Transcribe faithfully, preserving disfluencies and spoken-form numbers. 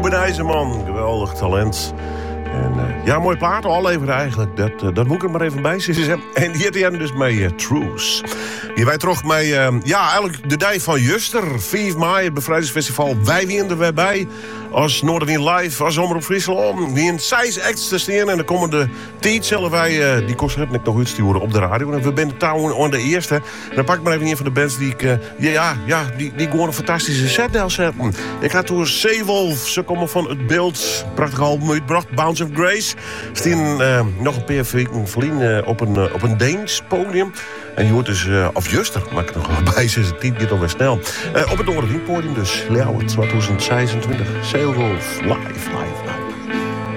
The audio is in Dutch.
Ruben IJzerman, geweldig talent. En, uh, ja, mooi plaat al leveren eigenlijk. Dat, uh, dat moet ik er maar even bij zitten. En die had hij dus mee uh, Truce. Die wij toch mee, uh, ja, eigenlijk de dag van Juster. vijf mei, het bevrijdingsfestival. Wij winnen er weer bij. Als Noorderwien Live, als Omroep Friesland. Wie in zes acts te staan. En de komende tijd zullen wij uh, die concerten ik nog uitsturen op de radio. En we zijn trouwens aan de eerste. En dan pak ik maar even een van de bands die ik... Uh, ja, ja, die, die gewoon een fantastische set zetten. Ik ga toen Seewolf. Ze komen van het beeld. Prachtig album uitgebracht. Bounce of Grace. Staan uh, nog een paar weken verlien uh, op een, uh, op een Deens podium. En je hoort dus, uh, of Juster, maak ik er nog wel bij, ze tien keer alweer snel. Uh, op het Noorderwien podium dus. Leeuwen twintig zesentwintig. Seewolf, live, live.